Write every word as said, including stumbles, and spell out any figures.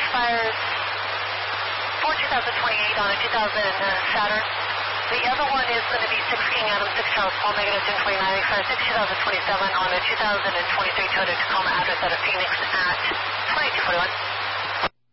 expires for two thousand twenty-eight on a two thousand Saturn. The other one is going to be six King Adam, six Charles Paul, negative ten twenty-nine, expires six two thousand twenty-seven on a two thousand twenty-three Toyota Tacoma, address out of Phoenix at twenty-two forty-one.